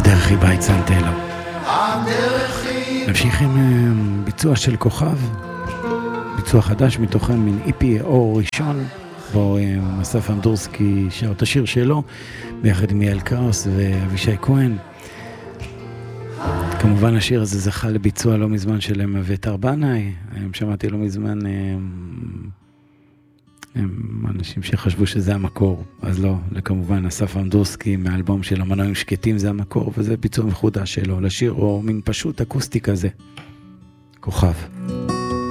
הדרך היא בית סנטלו. נמשיך עם ביצוע של כוכב, ביצוע חדש מתוכן מן איפי אור ראשון, בו אסף אמדורסקי שר את השיר שלו ביחד עם יעל קראוס ואבישי כהן. כמובן השיר הזה זכה לביצוע לא מזמן של אביתר בנאי. היום שמעתי לא מזמן אנשים שחשבו שזה המקור, אז לא, כמובן אסף אמדורסקי מהאלבום של המנועים שקטים זה המקור, וזה ביצוע מחודש שלו לשיר, או מין פשוט אקוסטי כזה. כוכב.